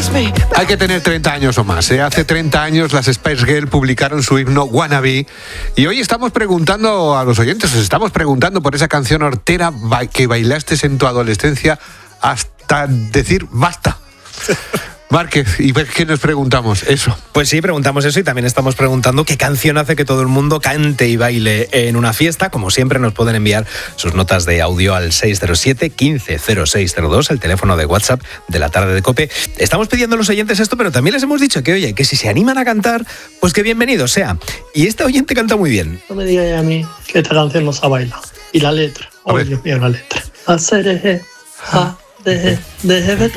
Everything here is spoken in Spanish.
Hay que tener 30 años o más. Hace 30 años las Spice Girls publicaron su himno Wannabe y hoy estamos preguntando a los oyentes, os estamos preguntando por esa canción hortera que bailaste en tu adolescencia hasta decir basta. Márquez, ¿y qué nos preguntamos? Eso. Pues sí, preguntamos eso y también estamos preguntando qué canción hace que todo el mundo cante y baile en una fiesta. Como siempre, nos pueden enviar sus notas de audio al 607 15 0602, el teléfono de WhatsApp de la tarde de COPE. Estamos pidiendo a los oyentes esto, pero también les hemos dicho que, oye, que si se animan a cantar, pues que bienvenido sea. Y este oyente canta muy bien. No me digáis a mí que esta canción no se ha bailado. Y la letra. Oh, Dios mío, la letra. Hacer ja, de